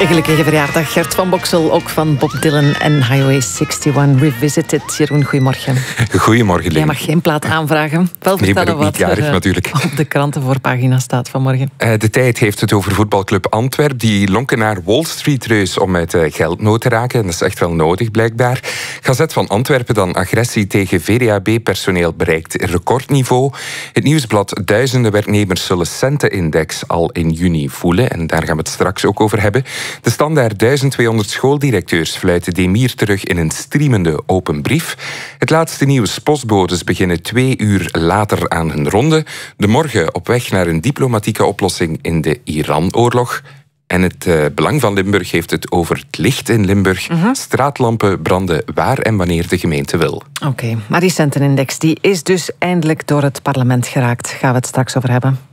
Gelukkige verjaardag, Gert van Boksel, ook van Bob Dylan en Highway 61 Revisited. Jeroen, goedemorgen. Goedemorgen, Leen. Jij mag geen plaat aanvragen. Wel vertellen wat jarig, natuurlijk. Op de krantenvoorpagina staat vanmorgen. De Tijd heeft het over voetbalclub Antwerp. Die lonken naar Wall Street-reus om uit geldnood te raken. En dat is echt wel nodig, blijkbaar. Gazet van Antwerpen dan. Agressie tegen VDAB-personeel bereikt recordniveau. Het nieuwsblad. Duizenden werknemers zullen centenindex al in juni voelen. En daar gaan we het straks ook over hebben. De Standaard. 1200 schooldirecteurs fluiten Demir terug in een streamende open brief. Het laatste nieuws. Postbodes beginnen 2 uur later aan hun ronde. De Morgen op weg naar een diplomatieke oplossing in de Iran-oorlog. En het Belang van Limburg heeft het over het licht in Limburg. Straatlampen branden waar en wanneer de gemeente wil. Oké, maar die centenindex die is dus eindelijk door het parlement geraakt. Gaan we het straks over hebben.